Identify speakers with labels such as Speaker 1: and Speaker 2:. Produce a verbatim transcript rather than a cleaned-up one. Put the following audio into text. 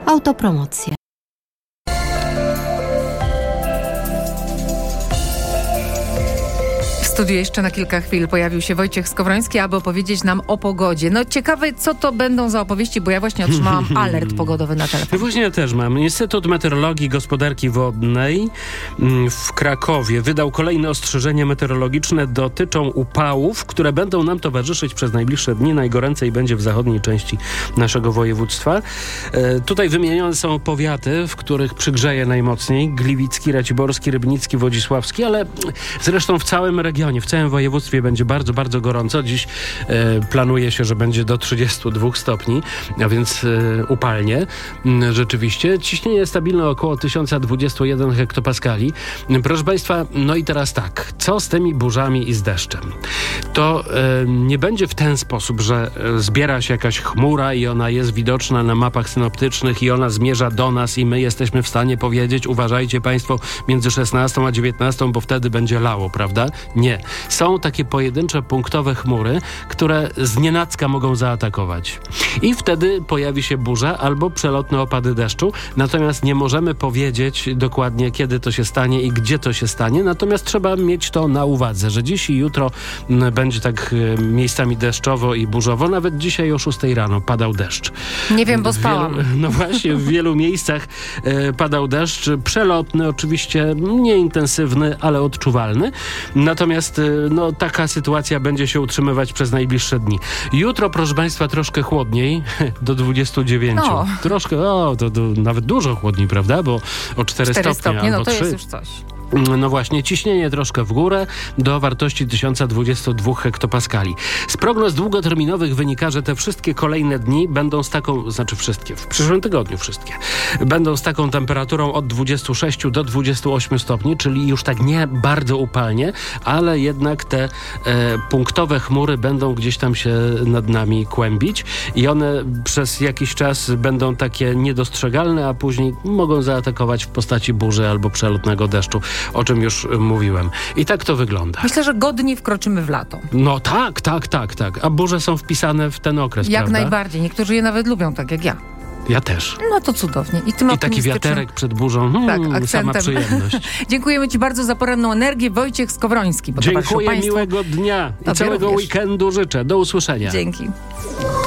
Speaker 1: Autopromocja.
Speaker 2: W studiu jeszcze na kilka chwil pojawił się Wojciech Skowroński, aby opowiedzieć nam o pogodzie. No ciekawe, co to będą za opowieści, bo ja właśnie otrzymałam alert pogodowy na telefon.
Speaker 3: Ja właśnie ja też mam. Instytut Meteorologii i Gospodarki Wodnej w Krakowie wydał kolejne ostrzeżenia meteorologiczne. Dotyczą upałów, które będą nam towarzyszyć przez najbliższe dni. Najgoręcej będzie w zachodniej części naszego województwa. E, tutaj wymienione są powiaty, w których przygrzeje najmocniej. Gliwicki, Raciborski, Rybnicki, Wodzisławski, ale zresztą w całym regionie, w całym województwie będzie bardzo, bardzo gorąco. Dziś e, planuje się, że będzie do trzydziestu dwóch stopni, a więc e, upalnie. E, rzeczywiście. Ciśnienie stabilne około tysiąc dwadzieścia jeden hektopaskali. E, proszę Państwa, no i teraz tak. Co z tymi burzami i z deszczem? To e, nie będzie w ten sposób, że e, zbiera się jakaś chmura i ona jest widoczna na mapach synoptycznych i ona zmierza do nas i my jesteśmy w stanie powiedzieć, uważajcie Państwo, między szesnastą a dziewiętnastą, bo wtedy będzie lało, prawda? Nie. Są takie pojedyncze, punktowe chmury, które znienacka mogą zaatakować. I wtedy pojawi się burza albo przelotne opady deszczu. Natomiast nie możemy powiedzieć dokładnie, kiedy to się stanie i gdzie to się stanie. Natomiast trzeba mieć to na uwadze, że dziś i jutro m, będzie tak e, miejscami deszczowo i burzowo. Nawet dzisiaj o szóstej rano padał deszcz.
Speaker 2: Nie wiem, bo spałam.
Speaker 3: Wielu, no właśnie, w wielu miejscach e, padał deszcz. Przelotny, oczywiście nieintensywny, ale odczuwalny. Natomiast no, taka sytuacja będzie się utrzymywać przez najbliższe dni. Jutro, proszę Państwa, troszkę chłodniej, do dwudziestu dziewięciu. No. Troszkę, o, to, to nawet dużo chłodniej, prawda? Bo o cztery stopnie,
Speaker 2: stopnie no
Speaker 3: albo
Speaker 2: to
Speaker 3: trzy.
Speaker 2: jest już coś.
Speaker 3: No właśnie, ciśnienie troszkę w górę do wartości tysiąc dwadzieścia dwa hektopaskali. Z prognoz długoterminowych wynika, że te wszystkie kolejne dni będą z taką, znaczy wszystkie, w przyszłym tygodniu wszystkie, będą z taką temperaturą od dwudziestu sześciu do dwudziestu ośmiu stopni, czyli już tak nie bardzo upalnie, ale jednak te e, punktowe chmury będą gdzieś tam się nad nami kłębić i one przez jakiś czas będą takie niedostrzegalne, a później mogą zaatakować w postaci burzy albo przelotnego deszczu, o czym już mówiłem. I tak to wygląda.
Speaker 2: Myślę, że godnie wkroczymy w lato.
Speaker 3: No tak, tak, tak, tak. A burze są wpisane w ten okres,
Speaker 2: jak
Speaker 3: prawda?
Speaker 2: najbardziej. Niektórzy je nawet lubią, tak jak ja.
Speaker 3: Ja też.
Speaker 2: No to cudownie. I, tym
Speaker 3: I taki wiaterek przed burzą. Hmm,
Speaker 2: tak, akcentem.
Speaker 3: Sama przyjemność.
Speaker 2: Dziękujemy Ci bardzo za poranną energię. Wojciech Skowroński.
Speaker 3: Dziękuję, miłego dnia i
Speaker 2: Tobie
Speaker 3: całego
Speaker 2: również.
Speaker 3: weekendu życzę. Do usłyszenia.
Speaker 2: Dzięki.